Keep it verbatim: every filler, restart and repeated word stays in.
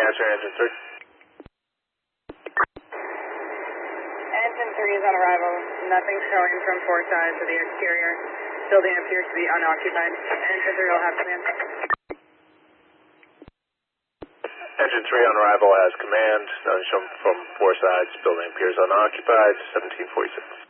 answering engine three. Engine three is on arrival. Nothing showing from four sides of the exterior. Building appears to be unoccupied. Engine three will have command. Engine three on arrival has command. Nothing shown from four sides. Building appears unoccupied. seventeen forty-six.